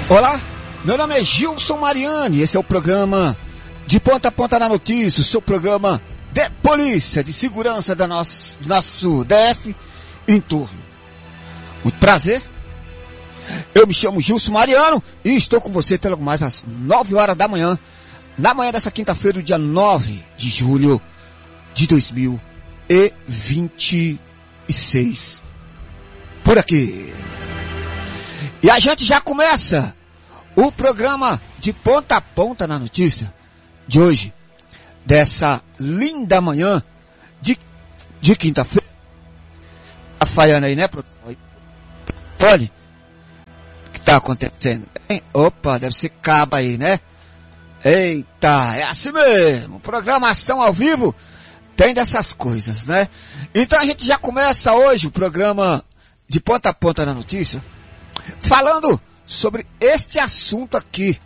Olá, meu nome é Gilson Mariani, esse é o programa De Ponta a Ponta na Notícia, o seu programa de polícia, de segurança do nosso DF em torno. Muito prazer, eu me chamo Gilson Mariano e estou com você até logo mais às 9 horas da manhã, na manhã dessa quinta-feira, dia 9 de julho de 2026. Por aqui. E a gente já começa o programa De Ponta a Ponta na Notícia de hoje, dessa linda manhã de quinta-feira. Tá falhando aí, né, produção? Olha, o que tá acontecendo? Hein? Opa, deve ser cabo aí, né? Eita, é assim mesmo. Programação ao vivo tem dessas coisas, né? Então a gente já começa hoje o programa De Ponta a Ponta na Notícia falando sobre este assunto aqui,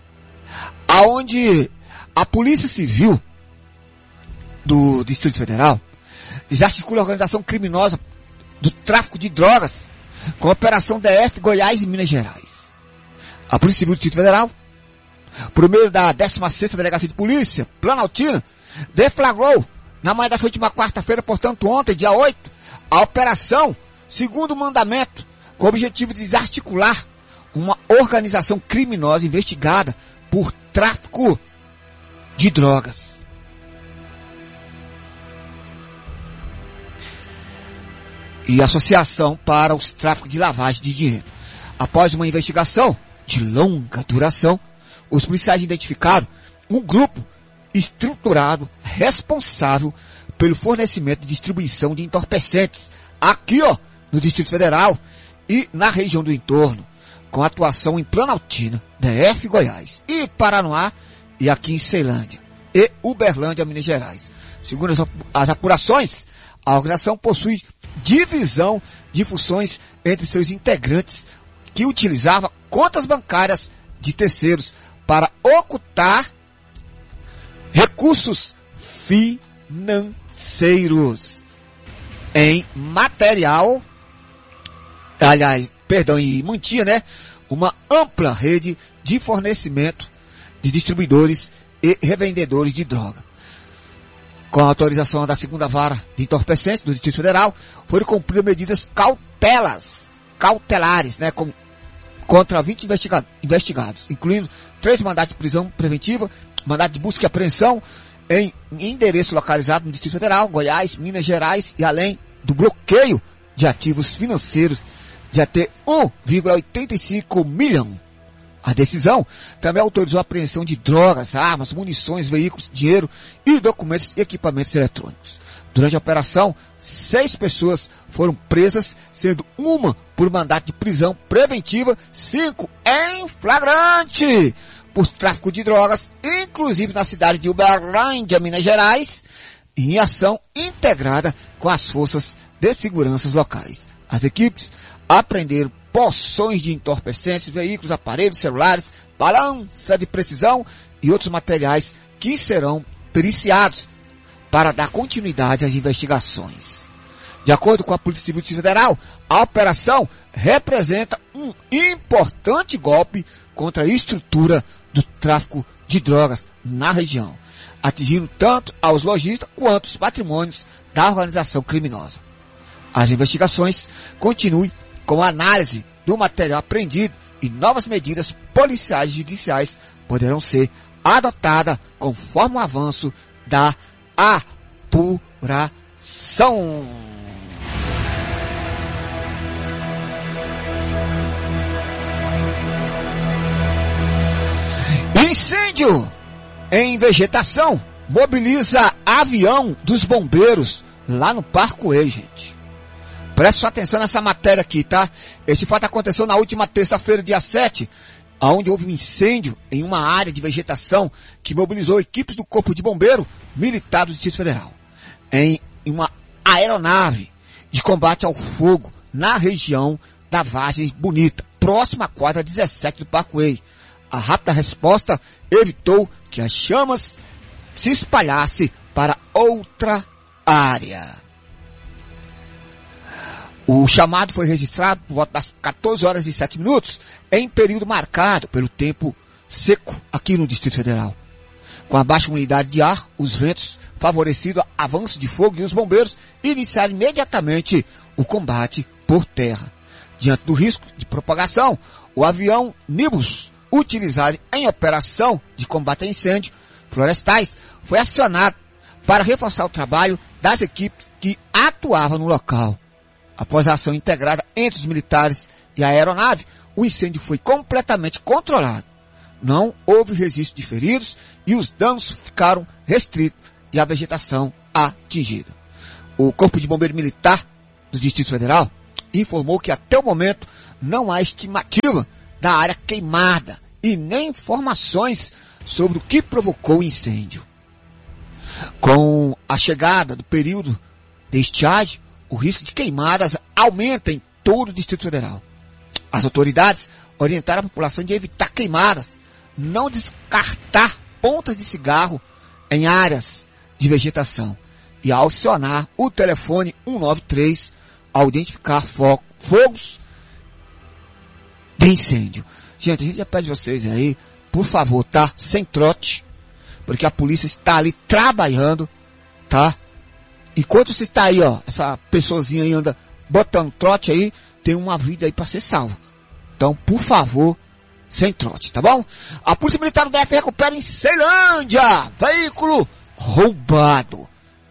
aonde a Polícia Civil do Distrito Federal desarticula a organização criminosa do tráfico de drogas com a Operação DF, Goiás e Minas Gerais. A Polícia Civil do Distrito Federal, por meio da 16ª Delegacia de Polícia Planaltina, deflagrou na manhã dessa última quarta-feira, portanto ontem, dia 8, a Operação Segundo Mandamento, com o objetivo de desarticular uma organização criminosa investigada por tráfico de drogas. E associação para os tráficos de lavagem de dinheiro. Após uma investigação de longa duração, os policiais identificaram um grupo estruturado responsável pelo fornecimento e distribuição de entorpecentes aqui, ó, no Distrito Federal e na região do entorno, com atuação em Planaltina, DF, Goiás, e Paranoá, e aqui em Ceilândia, e Uberlândia, Minas Gerais. Segundo as apurações, a organização possui divisão de funções entre seus integrantes, que utilizava contas bancárias de terceiros para ocultar recursos financeiros em material, e mantinha, né, uma ampla rede de fornecimento de distribuidores e revendedores de droga. Com a autorização da 2ª Vara de Entorpecentes do Distrito Federal, foram cumpridas medidas cautelares, né, contra 20 investigados, incluindo 3 mandatos de prisão preventiva, mandato de busca e apreensão em endereço localizado no Distrito Federal, Goiás, Minas Gerais, e além do bloqueio de ativos financeiros de até 1,85 milhão. A decisão também autorizou a apreensão de drogas, armas, munições, veículos, dinheiro e documentos e equipamentos eletrônicos. Durante a operação, 6 pessoas foram presas, sendo uma por mandato de prisão preventiva, 5 em flagrante por tráfico de drogas, inclusive na cidade de Uberlândia, Minas Gerais, em ação integrada com as forças de segurança locais. As equipes apreenderam porções de entorpecentes, veículos, aparelhos celulares, balança de precisão e outros materiais que serão periciados para dar continuidade às investigações. De acordo com a Polícia Civil do Distrito Federal, a operação representa um importante golpe contra a estrutura do tráfico de drogas na região, atingindo tanto aos lojistas quanto os patrimônios da organização criminosa. As investigações continuam com a análise do material apreendido e novas medidas policiais e judiciais poderão ser adotadas conforme o avanço da apuração. Incêndio em vegetação mobiliza avião dos bombeiros lá no Parkway, gente. Preste atenção nessa matéria aqui, tá? Esse fato aconteceu na última terça-feira, dia 7, onde houve um incêndio em uma área de vegetação que mobilizou equipes do Corpo de Bombeiro Militar do Distrito Federal em uma aeronave de combate ao fogo na região da Vargem Bonita, próxima à quadra 17 do Parkway. A rápida resposta evitou que as chamas se espalhassem para outra área. O chamado foi registrado por volta das 14 horas e 7 minutos, em período marcado pelo tempo seco aqui no Distrito Federal. Com a baixa umidade de ar, os ventos favorecido avanço de fogo e os bombeiros iniciaram imediatamente o combate por terra. Diante do risco de propagação, o avião Nimbus, utilizado em operação de combate a incêndio florestais, foi acionado para reforçar o trabalho das equipes que atuavam no local. Após a ação integrada entre os militares e a aeronave, o incêndio foi completamente controlado. Não houve registro de feridos e os danos ficaram restritos e a vegetação atingida. O Corpo de Bombeiro Militar do Distrito Federal informou que até o momento não há estimativa da área queimada e nem informações sobre o que provocou o incêndio. Com a chegada do período de estiagem, o risco de queimadas aumenta em todo o Distrito Federal. As autoridades orientaram a população de evitar queimadas, não descartar pontas de cigarro em áreas de vegetação e acionar o telefone 193 ao identificar fogos de incêndio. Gente, a gente já pede a vocês aí, por favor, tá? Sem trote, porque a polícia está ali trabalhando, tá? Enquanto você está aí, ó, essa pessoazinha aí anda botando trote aí, tem uma vida aí para ser salva. Então, por favor, sem trote, tá bom? A Polícia Militar do DF recupera em Ceilândia veículo roubado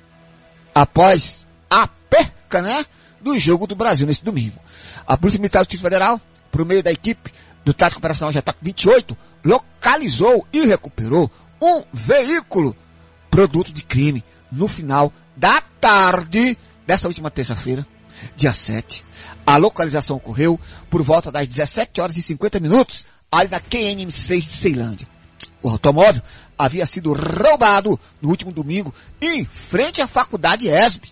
após a perca, né, do Jogo do Brasil nesse domingo. A Polícia Militar do Distrito Federal, por meio da equipe do Tático Operacional JTOC 28, localizou e recuperou um veículo produto de crime no final da tarde desta última terça-feira, dia 7. A localização ocorreu por volta das 17 horas e 50 minutos, ali na QNM6 de Ceilândia. O automóvel havia sido roubado no último domingo em frente à Faculdade ESB.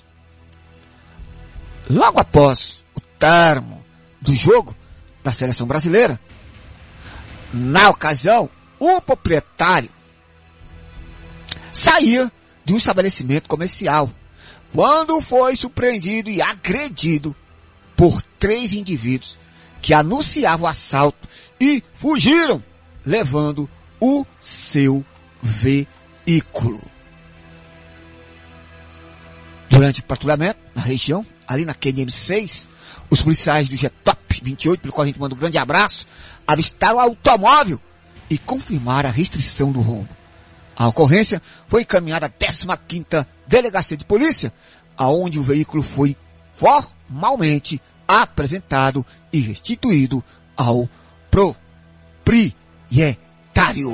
Logo após o término do jogo da seleção brasileira, na ocasião, o proprietário saía de um estabelecimento comercial quando foi surpreendido e agredido por 3 indivíduos que anunciavam o assalto e fugiram, levando o seu veículo. Durante o patrulhamento na região, ali na QNM6, os policiais do JTOC 28, pelo qual a gente manda um grande abraço, avistaram o automóvel e confirmaram a restrição do roubo. A ocorrência foi encaminhada à 15ª Delegacia de Polícia, aonde o veículo foi formalmente apresentado e restituído ao proprietário.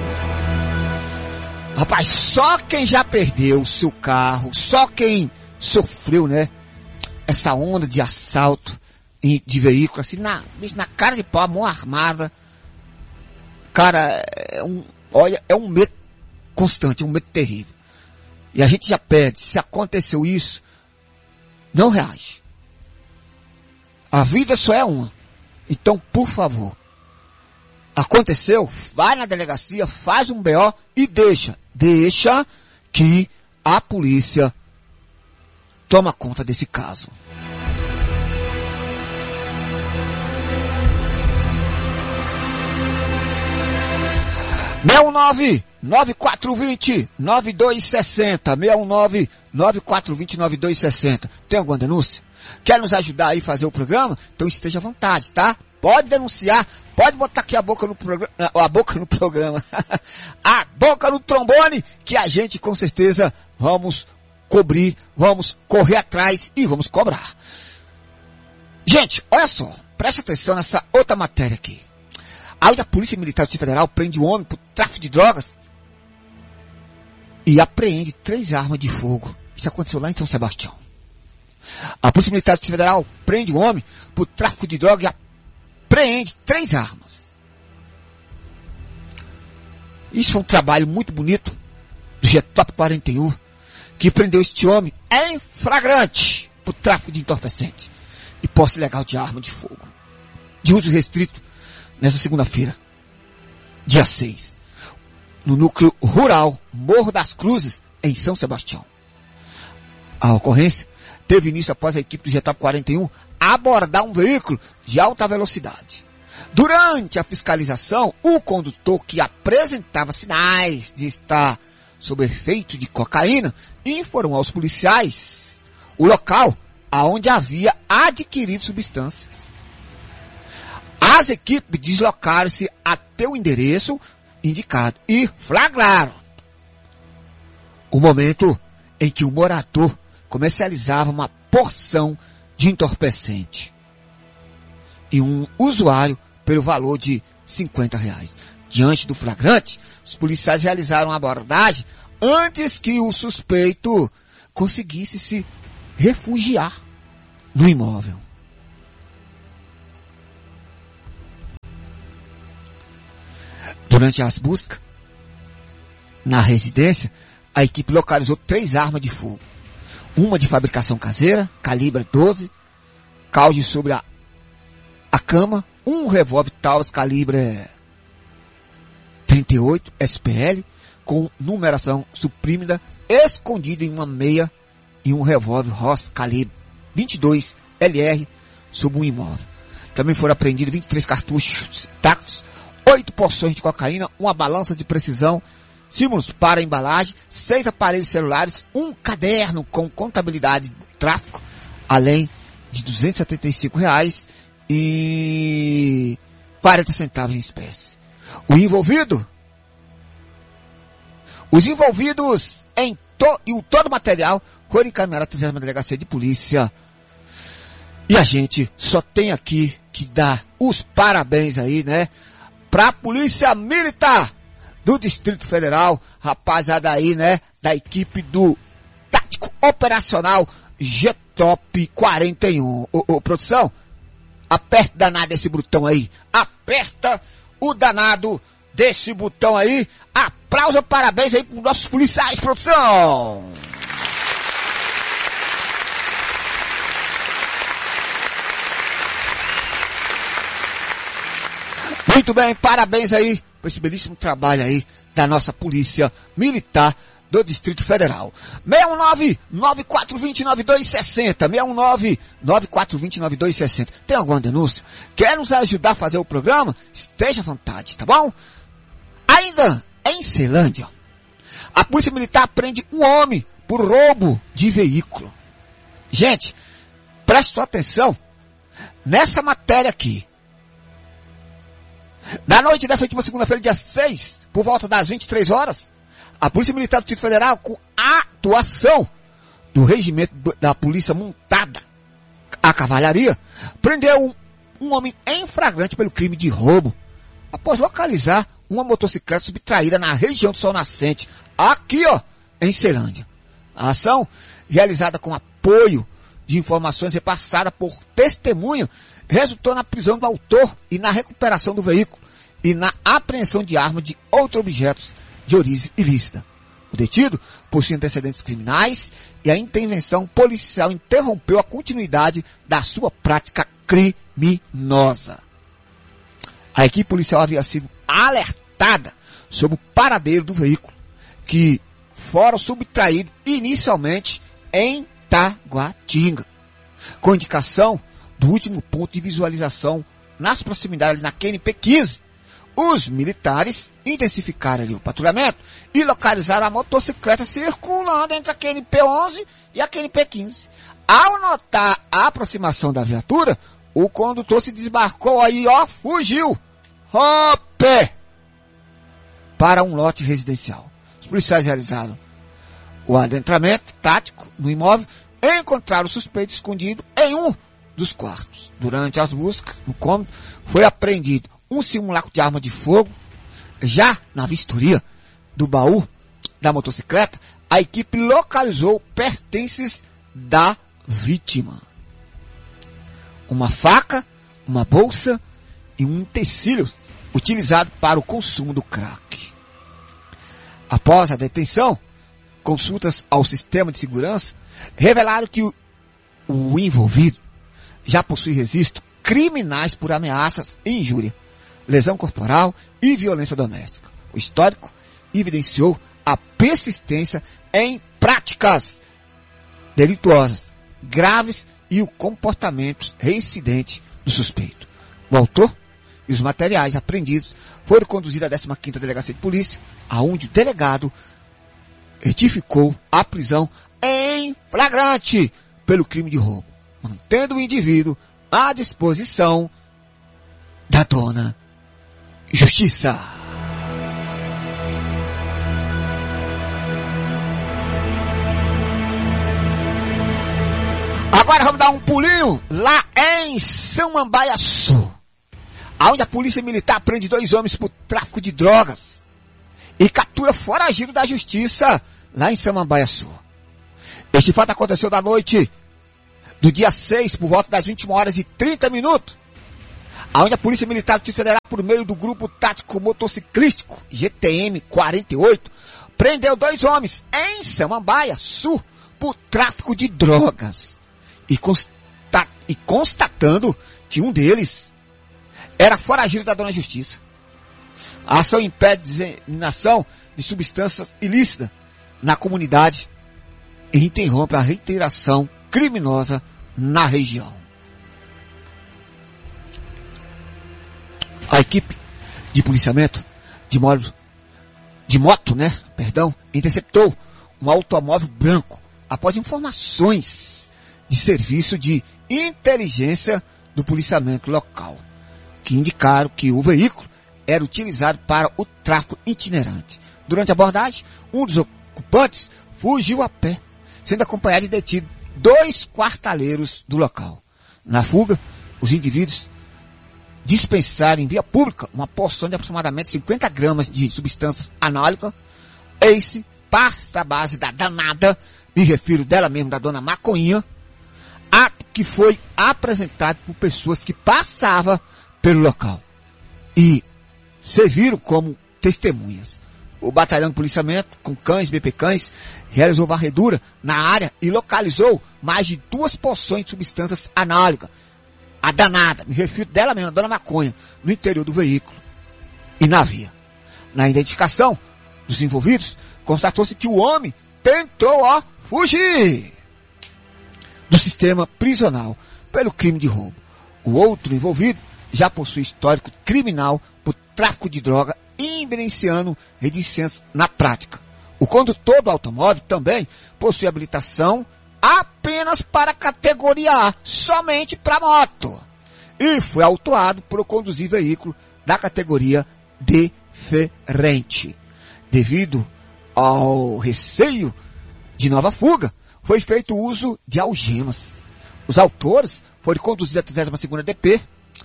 Rapaz, só quem já perdeu o seu carro, só quem sofreu, né, essa onda de assalto de veículo, assim, na cara de pau, mão armada, cara, é um medo constante, é um medo terrível. E a gente já pede, se aconteceu isso, não reage. A vida só é uma. Então, por favor, aconteceu, vai na delegacia, faz um BO e deixa que a polícia toma conta desse caso. Meu 9420-9260. 619-9420-9260. Tem alguma denúncia? Quer nos ajudar aí a fazer o programa? Então esteja à vontade, tá? Pode denunciar, pode botar aqui a boca no programa, a boca no trombone, que a gente com certeza vamos cobrir, vamos correr atrás e vamos cobrar. Gente, olha só, presta atenção nessa outra matéria aqui. A Polícia Militar do Distrito Federal prende um homem por tráfico de drogas e apreende 3 armas de fogo. Isso aconteceu lá em São Sebastião. A Polícia Militar do Distrito Federal prende um homem por tráfico de drogas e apreende 3 armas. Isso foi um trabalho muito bonito do JTOC 41, que prendeu este homem em flagrante por tráfico de entorpecente e posse ilegal de arma de fogo, de uso restrito, nessa segunda-feira, dia 6, no núcleo rural Morro das Cruzes, em São Sebastião. A ocorrência teve início após a equipe do JTOC 41 abordar um veículo de alta velocidade. Durante a fiscalização, o condutor que apresentava sinais de estar sob efeito de cocaína informou aos policiais o local aonde havia adquirido substâncias. As equipes deslocaram-se até o endereço indicado e flagraram o momento em que o morador comercializava uma porção de entorpecente e um usuário pelo valor de R$50. Diante do flagrante, os policiais realizaram a abordagem antes que o suspeito conseguisse se refugiar no imóvel. Durante as buscas na residência, a equipe localizou 3 armas de fogo. Uma de fabricação caseira, calibre 12, calde sobre a cama, um revólver Taurus calibre 38 SPL, com numeração suprimida, escondido em uma meia, e um revólver Ross calibre 22 LR sob um imóvel. Também foram apreendidos 23 cartuchos intactos, 8 porções de cocaína, uma balança de precisão, símbolos para embalagem, 6 aparelhos celulares, um caderno com contabilidade do tráfico, além de R$275 e 40 centavos em espécie. Os envolvidos em todo o material foram encaminhados à 30ª Delegacia de Polícia. E a gente só tem aqui que dar os parabéns aí, né, pra Polícia Militar do Distrito Federal, rapaziada aí, né, da equipe do Tático Operacional G-Top 41. Ô, produção, aperta danado esse botão aí. Aperta o danado desse botão aí. Aplauso, parabéns aí pros nossos policiais, produção. Muito bem, parabéns aí por esse belíssimo trabalho aí da nossa Polícia Militar do Distrito Federal. 619-9420-9260. 619-9420-9260. Tem alguma denúncia? Quer nos ajudar a fazer o programa? Esteja à vontade, tá bom? Ainda em Ceilândia, a Polícia Militar prende um homem por roubo de veículo. Gente, preste sua atenção nessa matéria aqui. Na noite dessa última segunda-feira, dia 6, por volta das 23 horas, a Polícia Militar do Distrito Federal, com a atuação do Regimento da Polícia Montada, a Cavalharia, prendeu um homem em flagrante pelo crime de roubo, após localizar uma motocicleta subtraída na região do Sol Nascente, aqui, ó, em Ceilândia. A ação, realizada com apoio de informações repassadas por testemunha, resultou na prisão do autor e na recuperação do veículo e na apreensão de armas de outros objetos de origem ilícita. O detido possui antecedentes criminais e a intervenção policial interrompeu a continuidade da sua prática criminosa. A equipe policial havia sido alertada sobre o paradeiro do veículo, que fora subtraído inicialmente em Taguatinga, com indicação do último ponto de visualização nas proximidades na QNP 15. Os militares intensificaram ali o patrulhamento e localizaram a motocicleta circulando entre a QNP 11 e a QNP 15. Ao notar a aproximação da viatura, o condutor se desbarcou aí, ó, fugiu, pé, para um lote residencial. Os policiais realizaram o adentramento tático no imóvel e encontraram o suspeito escondido em um dos quartos. Durante as buscas no cômodo, foi apreendido um simulacro de arma de fogo. Já na vistoria do baú da motocicleta, a equipe localizou pertences da vítima: uma faca, uma bolsa e um utensílio utilizado para o consumo do crack. Após a detenção, consultas ao sistema de segurança revelaram que o envolvido já possui registros criminais por ameaças e injúria, lesão corporal e violência doméstica. O histórico evidenciou a persistência em práticas delituosas, graves e o comportamento reincidente do suspeito. O autor e os materiais apreendidos foram conduzidos à 15ª Delegacia de Polícia, aonde o delegado retificou a prisão em flagrante pelo crime de roubo, mantendo o indivíduo à disposição da dona Justiça. Agora vamos dar um pulinho lá em Samambaia Sul, onde a polícia militar prende 2 homens por tráfico de drogas e captura foragido da justiça lá em Samambaia Sul. Este fato aconteceu na noite do dia 6, por volta das 21h30, onde a Polícia Militar do Distrito Federal, por meio do Grupo Tático Motociclístico GTM 48, prendeu 2 homens em Samambaia Sul por tráfico de drogas e constatando que um deles era foragido da dona Justiça. A ação impede disseminação de substâncias ilícitas na comunidade e interrompe a reiteração criminosa na região. A equipe de policiamento de moto, interceptou um automóvel branco após informações de serviço de inteligência do policiamento local, que indicaram que o veículo era utilizado para o tráfico itinerante. Durante a abordagem, um dos ocupantes fugiu a pé, sendo acompanhado e detido 2 quartaleiros do local. Na fuga, os indivíduos dispensaram em via pública uma porção de aproximadamente 50 gramas de substâncias análogas, Ace, pasta base da danada, me refiro dela mesmo, da dona Maconha, ato que foi apresentado por pessoas que passavam pelo local e serviram como testemunhas. O batalhão de policiamento, com cães, BP cães, realizou varredura na área e localizou mais de 2 porções de substâncias análogas, a danada, me refiro dela mesma, a dona Maconha, no interior do veículo e na via. Na identificação dos envolvidos, constatou-se que o homem tentou fugir do sistema prisional pelo crime de roubo. O outro envolvido já possui histórico criminal por tráfico de droga e evidenciando redicências na prática. O condutor do automóvel também possui habilitação apenas para a categoria A, somente para moto, e foi autuado por conduzir veículo da categoria diferente. Devido ao receio de nova fuga, foi feito uso de algemas. Os autores foram conduzidos à 32ª DP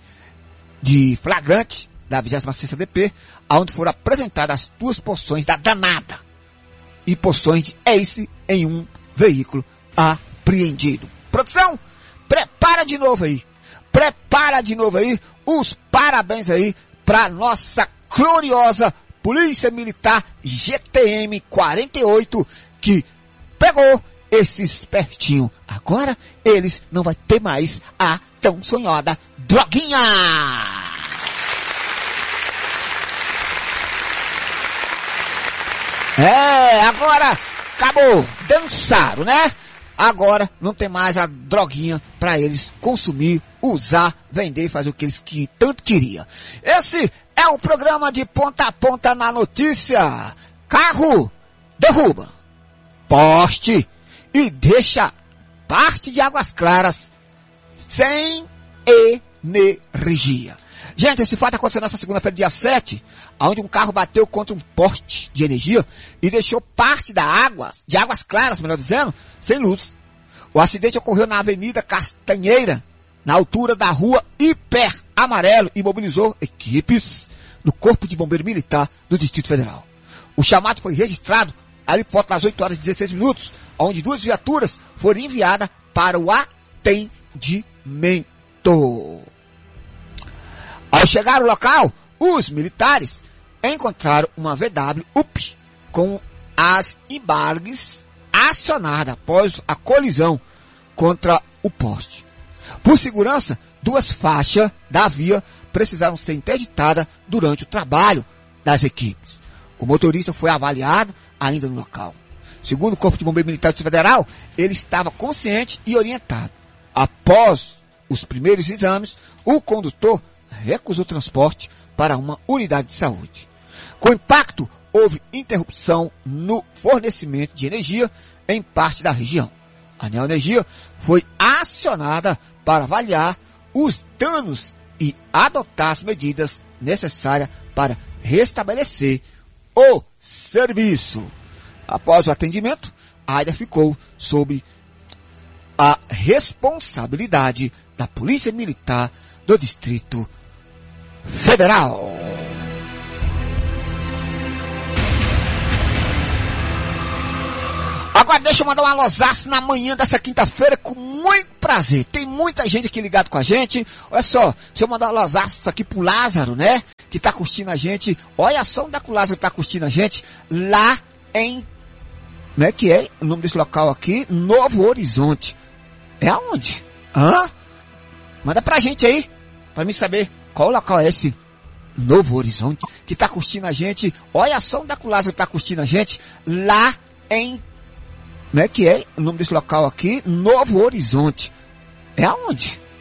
de flagrante da 26ª DP, onde foram apresentadas as 2 porções da danada e porções de Ace em um veículo apreendido. Produção, prepara de novo aí. Os parabéns aí para nossa gloriosa Polícia Militar GTM 48, que pegou esse espertinho. Agora eles não vão ter mais a tão sonhada droguinha. Agora acabou, dançaram, né? Agora não tem mais a droguinha para eles consumir, usar, vender, fazer o que eles tanto queriam. Esse é o programa de ponta a ponta na notícia. Carro derruba poste e deixa parte de Águas Claras sem energia. Gente, esse fato aconteceu nessa segunda-feira, dia 7, onde um carro bateu contra um poste de energia e deixou parte de Águas Claras, melhor dizendo, sem luz. O acidente ocorreu na Avenida Castanheira, na altura da rua Hiper Amarelo, e mobilizou equipes do Corpo de Bombeiro Militar do Distrito Federal. O chamado foi registrado ali por volta das 8h16, onde 2 viaturas foram enviadas para o atendimento. Ao chegar ao local, os militares encontraram uma VW UP com as embargues acionadas após a colisão contra o poste. Por segurança, 2 faixas da via precisaram ser interditadas durante o trabalho das equipes. O motorista foi avaliado ainda no local. Segundo o Corpo de Bombeiro Militar do Distrito Federal, ele estava consciente e orientado. Após os primeiros exames, o condutor recusou transporte para uma unidade de saúde. Com o impacto, houve interrupção no fornecimento de energia em parte da região. A Neoenergia foi acionada para avaliar os danos e adotar as medidas necessárias para restabelecer o serviço. Após o atendimento, a área ficou sob a responsabilidade da Polícia Militar do Distrito Federal. Agora deixa eu mandar um alôzaço na manhã dessa quinta-feira com muito prazer. Tem muita gente aqui ligado com a gente. Olha só, deixa eu mandar um alôzaço aqui pro Lázaro, né? Que tá curtindo a gente. Olha só onde é que o Lázaro tá curtindo a gente. Lá em... Como é que é o nome desse local aqui? Novo Horizonte. É aonde? Hã? Manda pra gente aí, pra mim saber qual local é esse Novo Horizonte que tá curtindo a gente. Olha só onde é que o Lázaro tá curtindo a gente. Lá em... Como é que é o nome desse local aqui? Novo Horizonte. É aonde?